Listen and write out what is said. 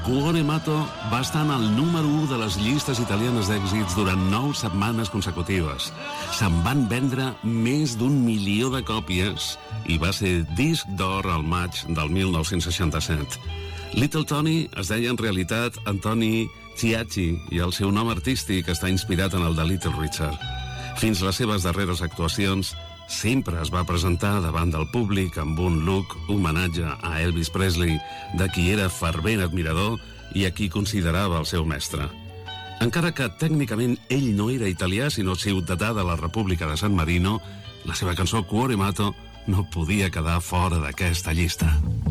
Cuore Matto va estar en el número 1 de les llistes italianes d'èxits durant 9 setmanes consecutives. Se'n van vendre més d'1 milió de còpies i va ser disc d'or al maig del 1967. Little Tony es deia en realitat Antoni Ciacci i el seu nom artístic està inspirat en el de Little Richard. Fins les seves darreres actuacions, sempre es va presentar davant del públic amb un look homenatge a Elvis Presley, de qui era fervent admirador i a qui considerava el seu mestre. Encara que tècnicament ell no era italià, sinó ciutadà de la República de San Marino, la seva cançó Cuore Matto no podia quedar fora d'aquesta llista.